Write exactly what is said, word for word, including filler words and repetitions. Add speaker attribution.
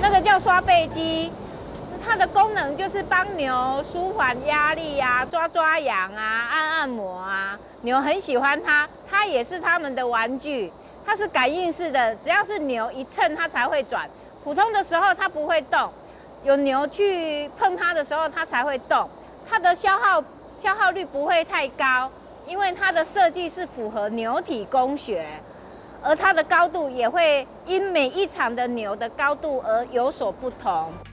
Speaker 1: 这个叫刷背机，它的功能就是帮牛舒缓压力啊，抓抓痒啊，按按摩啊。牛很喜欢它，它也是它们的玩具。它是感应式的，只要是牛一蹭它才会转，普通的时候它不会动。有牛去碰它的时候，它才会动。它的消耗消耗率不会太高，因为它的设计是符合牛体工学，而它的高度也会因每一场的牛的高度而有所不同。